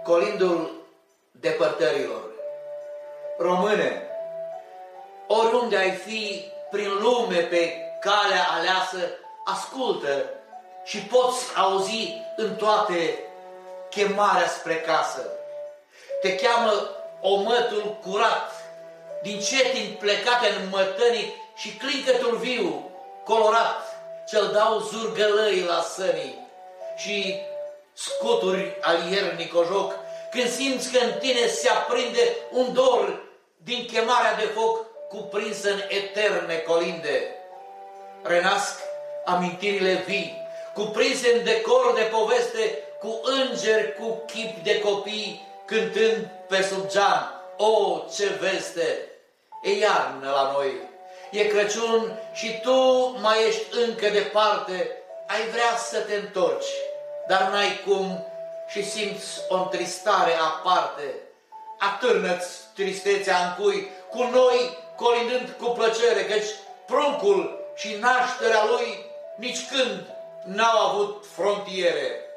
colindul depărtărilor. Române, oriunde ai fi prin lume pe calea aleasă, ascultă și poți auzi în toate chemarea spre casă. Te cheamă omătul curat, din cetin plecate în mătănii și clincătul viu, colorat, ce-l dau zurgălăii la sănii și scuturi al iernii cojoc, când simți că în tine se aprinde un dor din chemarea de foc cuprinsă în eterne colinde. Renasc amintirile vii, cuprinse în decor de poveste, cu îngeri, cu chip de copii, cântând pe sub geam, o, ce veste! E iarnă la noi, e Crăciun și tu mai ești încă departe, ai vrea să te întorci, dar n-ai cum și simți o întristare aparte. Atârnă-ți tristețea în cui, cu noi colindând cu plăcere, căci pruncul și nașterea lui nici când n-au avut frontiere.